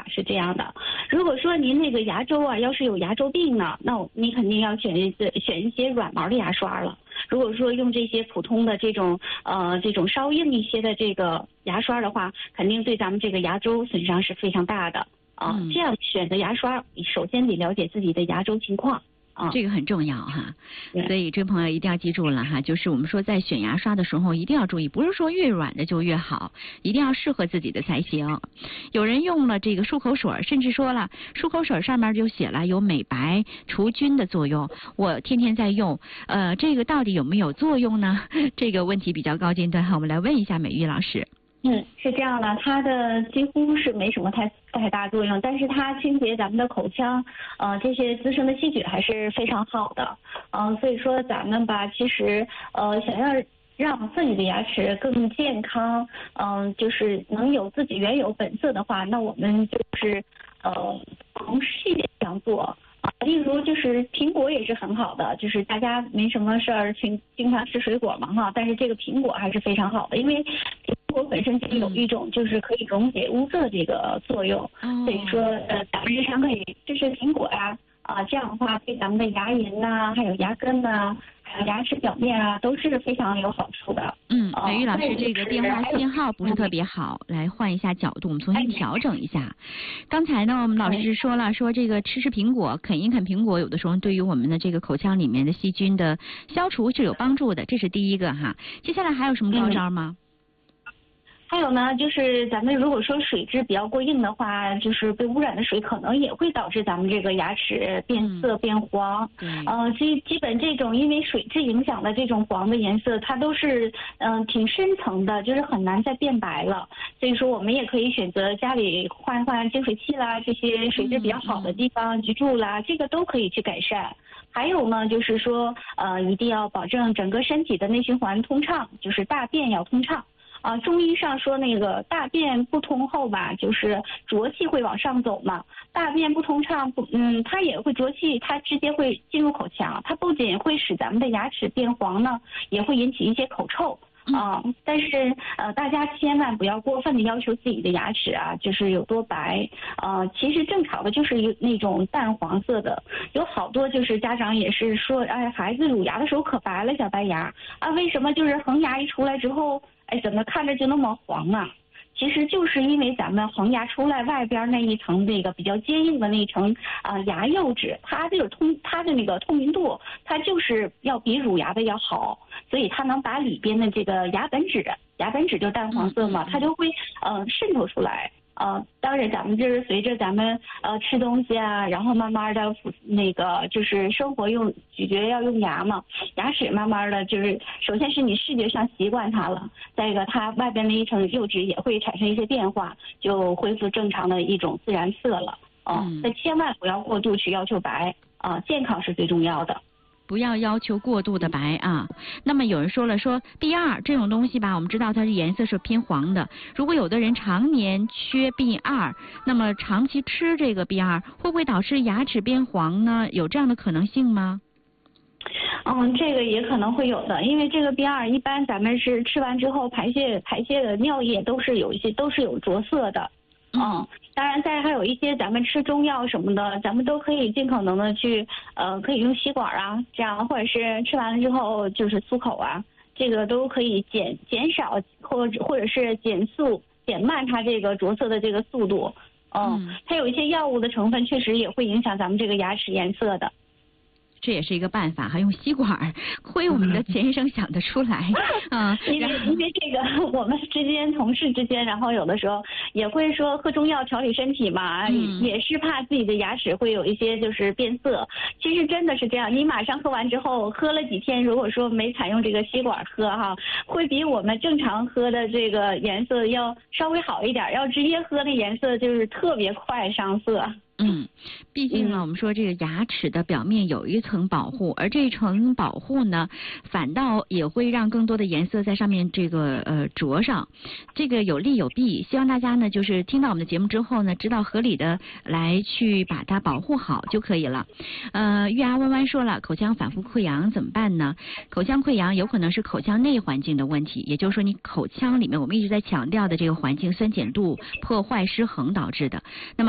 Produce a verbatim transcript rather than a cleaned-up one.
是这样的。如果说您那个牙周啊，要是有牙周病呢，那你肯定要选一选一些软毛的牙刷了。如果说用这些普通的这种呃这种稍硬一些的这个牙刷的话，肯定对咱们这个牙周损伤是非常大的啊、呃嗯。这样选择牙刷，首先得了解自己的牙周情况。 这个很重要哈，所以这位朋友一定要记住了哈，就是我们说在选牙刷的时候一定要注意，不是说越软的就越好，一定要适合自己的才行。有人用了这个漱口水，甚至说了漱口水上面就写了有美白除菌的作用，我天天在用，呃，这个到底有没有作用呢？这个问题比较高精端哈，我们来问一下美玉老师。 嗯，是这样的，它的几乎是没什么太太大作用，但是它清洁咱们的口腔，呃，这些滋生的细菌还是非常好的，嗯、呃，所以说咱们吧，其实呃，想要让自己的牙齿更健康，嗯、呃，就是能有自己原有本色的话，那我们就是呃，从细节上做。啊，例如就是苹果也是很好的，就是大家没什么事儿经经常吃水果嘛哈，但是这个苹果还是非常好的，因为苹果本身就有一种就是可以溶解污渍这个作用，嗯、所以说呃咱们日常可以吃吃苹果呀、啊，啊这样的话对咱们的牙龈呐、啊，还有牙根呐、啊。还有牙齿表面啊，都是非常有好处的。 嗯，美玉老师，这个电话信号不是特别好，来换一下角度，我们重新调整一下。刚才呢，我们老师说了，说这个吃吃苹果，啃一啃苹果，有的时候对于我们的这个口腔里面的细菌的消除是有帮助的，这是第一个哈。接下来还有什么高招吗？嗯还有呢，就是咱们如果说水质比较过硬的话，就是被污染的水可能也会导致咱们这个牙齿变色、嗯、变黄。嗯。呃，基基本这种因为水质影响的这种黄的颜色，它都是嗯、呃、挺深层的，就是很难再变白了。所以说我们也可以选择家里换换净水器啦，这些水质比较好的地方居住啦，嗯、这个都可以去改善。还有呢，就是说呃一定要保证整个身体的内循环通畅，就是大便要通畅。啊，中医上说那个大便不通后吧，就是浊气会往上走嘛。大便不通畅，不，嗯，它也会浊气，它直接会进入口腔，它不仅会使咱们的牙齿变黄呢，也会引起一些口臭。啊、呃，但是呃，大家千万不要过分的要求自己的牙齿啊，就是有多白。呃，其实正常的就是有那种淡黄色的，有好多就是家长也是说，哎，孩子乳牙的时候可白了，小白牙啊，为什么就是恒牙一出来之后，哎，怎么看着就那么黄啊？其实就是因为咱们恒牙出来外边那一层那个比较坚硬的那一层啊、呃、牙釉质，它这个通它的那个透明度，它就是要比乳牙的要好，所以它能把里边的这个牙本质，牙本质就淡黄色嘛，它就会呃渗透出来。呃，当然咱们就是随着咱们呃吃东西啊，然后慢慢的那个就是生活用咀嚼要用牙嘛，牙齿慢慢的就是首先是你视觉上习惯它了，再一个它外边那一层釉质也会产生一些变化，就恢复正常的一种自然色了。哦、呃，那、嗯、千万不要过度去要求白啊、呃，健康是最重要的。 不要要求过度的白啊。那么有人说了，说 B 二 这种东西吧，我们知道它的颜色是偏黄的。如果有的人常年缺 B 二，那么长期吃这个 B 二，会不会导致牙齿变黄呢？有这样的可能性吗？ 嗯，这个也可能会有的，因为这个 B 二 一般咱们是吃完之后排泄排泄的尿液都是有一些都是有着色的。嗯，当然再还有一些咱们吃中药什么的，咱们都可以尽可能的去呃可以用吸管啊，这样或者是吃完了之后就是漱口啊，这个都可以减减少或者或者是减速减慢它这个着色的这个速度。嗯，嗯它有一些药物的成分确实也会影响咱们这个牙齿颜色的。 这也是一个办法，还用吸管，亏我们的钱医生想得出来啊！ 因为因为这个我们之间同事之间，然后有的时候也会说喝中药调理身体嘛，嗯、也是怕自己的牙齿会有一些就是变色。其实真的是这样，你马上喝完之后，喝了几天，如果说没采用这个吸管喝哈，会比我们正常喝的这个颜色要稍微好一点。要直接喝那颜色就是特别快上色。 嗯，毕竟呢，我们说这个牙齿的表面有一层保护，而这一层保护呢，反倒也会让更多的颜色在上面这个呃着上，这个有利有弊。希望大家呢，就是听到我们的节目之后呢，知道合理的来去把它保护好就可以了。呃，月牙弯弯说了，口腔反复溃疡怎么办呢？口腔溃疡有可能是口腔内环境的问题，也就是说你口腔里面我们一直在强调的这个环境酸碱度破坏失衡导致的。那么